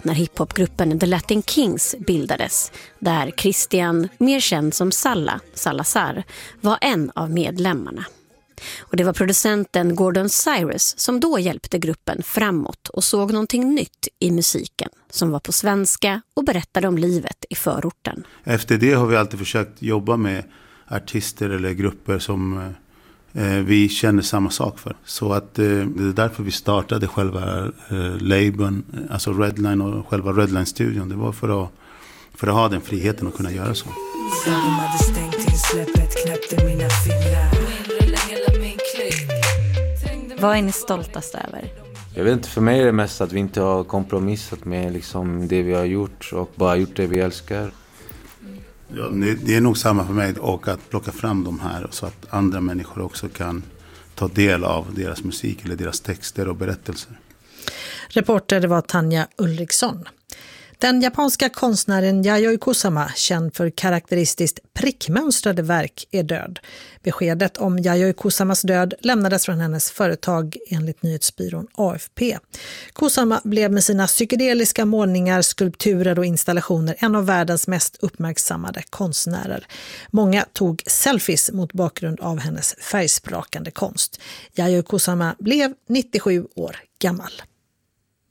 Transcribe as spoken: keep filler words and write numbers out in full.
när hiphopgruppen The Latin Kings bildades, där Christian, mer känd som Salla, Salazar, var en av medlemmarna. Och det var producenten Gordon Cyrus som då hjälpte gruppen framåt och såg någonting nytt i musiken som var på svenska och berättade om livet i förorten. Efter det har vi alltid försökt jobba med artister eller grupper som eh, vi känner samma sak för. Så att eh, det är därför vi startade själva eh, labeln, alltså Redline och själva Redline-studion. Det var för att, för att ha den friheten att kunna göra så. Vad är ni stoltast över? Jag vet inte, för mig är det mest att vi inte har kompromissat med liksom det vi har gjort och bara gjort det vi älskar. Ja, det är nog samma för mig, och att plocka fram de här så att andra människor också kan ta del av deras musik eller deras texter och berättelser. Reporter det var Tanja Ulriksson. Den japanska konstnären Yayoi Kusama, känd för karaktäristiskt prickmönstrade verk, är död. Beskedet om Yayoi Kusamas död lämnades från hennes företag enligt nyhetsbyrån A F P. Kusama blev med sina psykedeliska målningar, skulpturer och installationer en av världens mest uppmärksammade konstnärer. Många tog selfies mot bakgrund av hennes färgsprakande konst. Yayoi Kusama blev nittiosju år gammal.